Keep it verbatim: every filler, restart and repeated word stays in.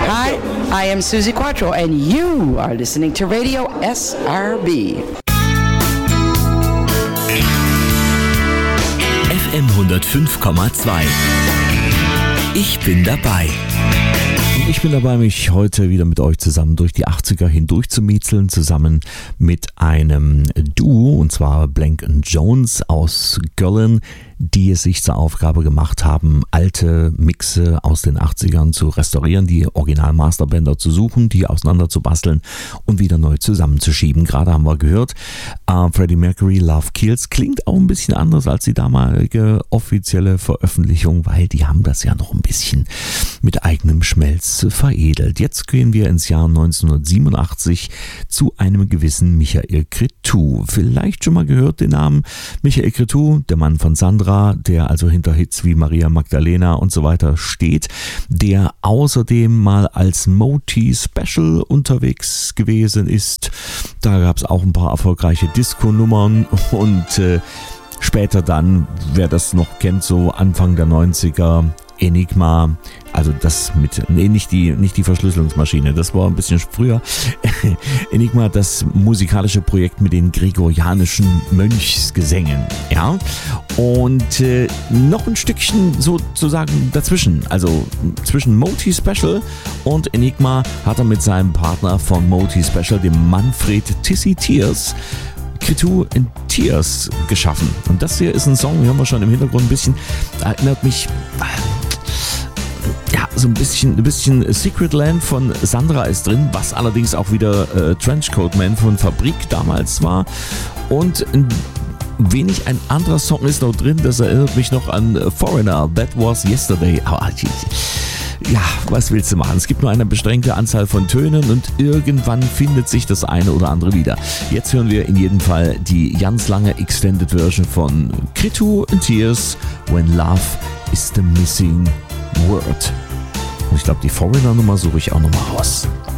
Hi, I am Susie Quattro, and you are listening to Radio S R B. F M hundertfünf Komma zwei. Ich bin dabei. Und ich bin dabei, mich heute wieder mit euch zusammen durch die achtziger hindurch zu miezeln, zusammen mit einem Duo, und zwar Blank and Jones aus Köln, die es sich zur Aufgabe gemacht haben, alte Mixe aus den achtzigern zu restaurieren, die Original-Masterbänder zu suchen, die auseinander zu basteln und wieder neu zusammenzuschieben. Gerade haben wir gehört, uh, Freddie Mercury, Love Kills, klingt auch ein bisschen anders als die damalige offizielle Veröffentlichung, weil die haben das ja noch ein bisschen mit eigenem Schmelz veredelt. Jetzt gehen wir ins Jahr neunzehnhundertsiebenundachtzig zu einem gewissen Michael Cretu. Vielleicht schon mal gehört den Namen Michael Cretu, der Mann von Sandra, der also hinter Hits wie Maria Magdalena und so weiter steht, der außerdem mal als Moti Special unterwegs gewesen ist. Da gab es auch ein paar erfolgreiche Disco-Nummern und äh, später dann, wer das noch kennt, so Anfang der neunziger, Enigma, also das mit, nee, nicht die, nicht die Verschlüsselungsmaschine, das war ein bisschen früher. Enigma, das musikalische Projekt mit den gregorianischen Mönchsgesängen, ja. Und äh, noch ein Stückchen sozusagen dazwischen, also zwischen Moti Special und Enigma hat er mit seinem Partner von Moti Special, dem Manfred Tissy Tears, Cretu in Tears geschaffen. Und das hier ist ein Song, hören wir schon im Hintergrund ein bisschen, erinnert mich ja, so ein bisschen, ein bisschen Secret Land von Sandra ist drin, was allerdings auch wieder äh, Trenchcoat Man von Fabrik damals war. Und ein wenig ein anderer Song ist noch drin, das erinnert mich noch an Foreigner, That Was Yesterday. Aber ja, was willst du machen? Es gibt nur eine beschränkte Anzahl von Tönen und irgendwann findet sich das eine oder andere wieder. Jetzt hören wir in jedem Fall die ganz lange Extended Version von Cretu in Tears, When Love is the Missing Word. Und ich glaube, die Foreigner-Nummer suche ich auch nochmal raus.